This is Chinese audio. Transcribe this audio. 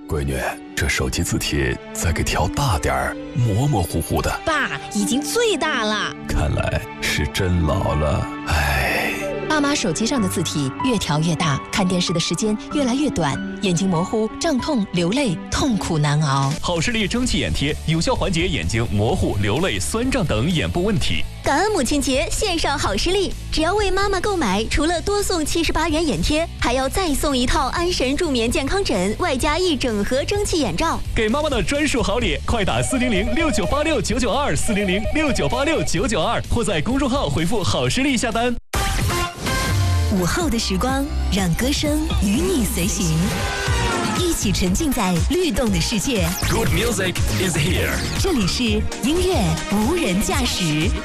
闺女，这手机字体再给调大点儿，模模糊糊的。 爸，已经最大了。 看来是真老了，唉。 爸妈手机上的字体越调越大，看电视的时间越来越短，眼睛模糊、胀痛、流泪，痛苦难熬。 好视力蒸汽眼贴有效缓解眼睛模糊、流泪、酸胀等眼部问题。 感恩母亲节，献上好视力，只要为妈妈购买，除了多送78元眼贴，还要再送一套安神助眠健康枕，外加一整盒蒸汽眼罩。 给妈妈的专属好礼，快打400698699240069869922，或在公众号回复好视力下单。 午后的时光，让歌声与你随行，一起沉浸在律动的世界。 Good music is here。 这里是音乐无人驾驶。